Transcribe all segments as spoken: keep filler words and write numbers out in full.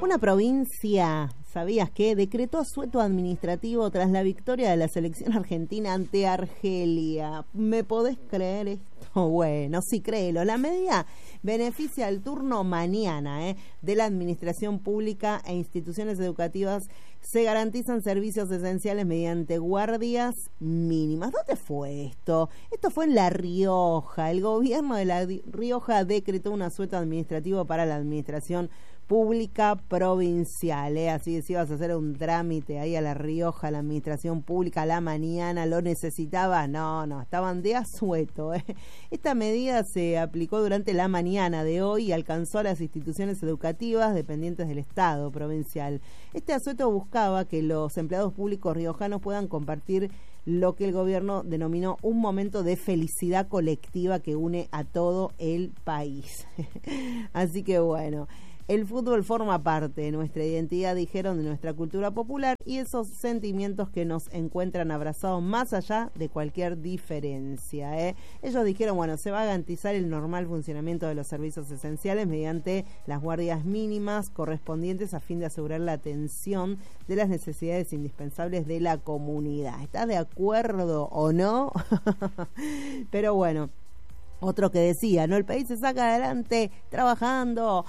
Una provincia, ¿sabías qué? Decretó asueto administrativo tras la victoria de la selección argentina ante Argelia. ¿Me podés creer esto? Bueno, sí, créelo. La medida beneficia el turno mañana ¿eh? de la administración pública e instituciones educativas. Se garantizan servicios esenciales mediante guardias mínimas. ¿Dónde fue esto? Esto fue en La Rioja. El gobierno de La Rioja decretó un asueto administrativo para la administración pública provincial, ¿eh? Así que si ibas a hacer un trámite ahí a La Rioja, la administración pública a la mañana, ¿lo necesitaba? No, no, estaban de asueto, ¿eh? Esta medida se aplicó durante la mañana de hoy y alcanzó a las instituciones educativas dependientes del Estado provincial. Este asueto buscaba que los empleados públicos riojanos puedan compartir lo que el gobierno denominó un momento de felicidad colectiva que une a todo el país. Así que bueno, el fútbol forma parte de nuestra identidad, dijeron, de nuestra cultura popular y esos sentimientos que nos encuentran abrazados más allá de cualquier diferencia. ¿eh? Ellos dijeron, bueno, se va a garantizar el normal funcionamiento de los servicios esenciales mediante las guardias mínimas correspondientes a fin de asegurar la atención de las necesidades indispensables de la comunidad. ¿Estás de acuerdo o no? Pero bueno. Otro que decía, ¿no? El país se saca adelante trabajando.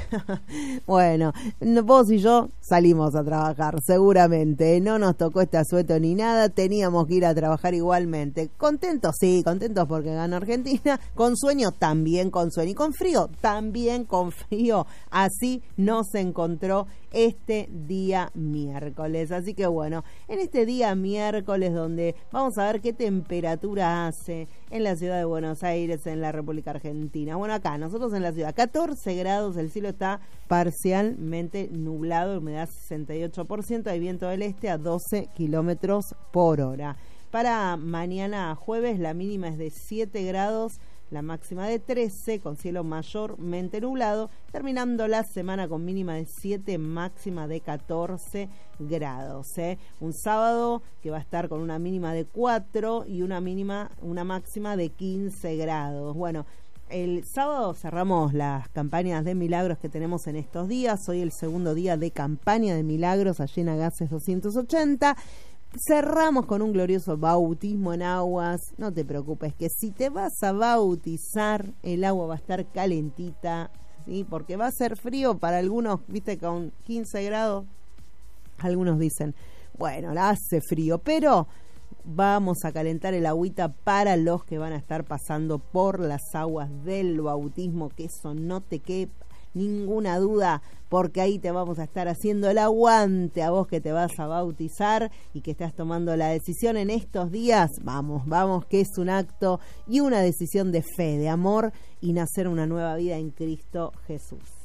Bueno, vos y yo salimos a trabajar, seguramente. No nos tocó este asueto ni nada, teníamos que ir a trabajar igualmente. Contentos, sí, contentos porque ganó Argentina. Con sueño, también con sueño. Y con frío, también con frío. Así nos encontró este día miércoles. Así que bueno, en este día miércoles donde vamos a ver qué temperatura hace en la ciudad de Buenos Aires, en la República Argentina. Bueno, acá, nosotros en la ciudad, catorce grados, el cielo está parcialmente nublado, humedad sesenta y ocho por ciento, hay viento del este a doce kilómetros por hora. Para mañana jueves, la mínima es de siete grados, la máxima de trece, con cielo mayormente nublado, terminando la semana con mínima de siete, máxima de catorce grados. ¿eh? Un sábado que va a estar con una mínima de cuatro y una mínima, una máxima de quince grados. Bueno, el sábado cerramos las campañas de milagros que tenemos en estos días. Hoy el segundo día de campaña de milagros allí en Agassiz doscientos ochenta. Cerramos con un glorioso bautismo en aguas. No te preocupes, que si te vas a bautizar, el agua va a estar calentita, ¿sí? Porque va a ser frío para algunos, viste, con quince grados. Algunos dicen, bueno, la hace frío, pero vamos a calentar el agüita para los que van a estar pasando por las aguas del bautismo, que eso no te quepa ninguna duda, porque ahí te vamos a estar haciendo el aguante a vos que te vas a bautizar y que estás tomando la decisión en estos días. Vamos, vamos, que es un acto y una decisión de fe, de amor y nacer una nueva vida en Cristo Jesús.